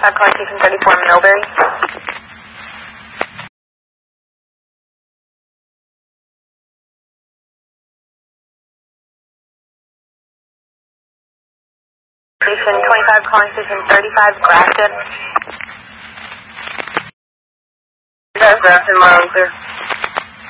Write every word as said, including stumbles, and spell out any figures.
twenty-five calling station thirty-four Millbury. Station twenty-five calling station thirty-five Grafton. That's Grafton, mile clear.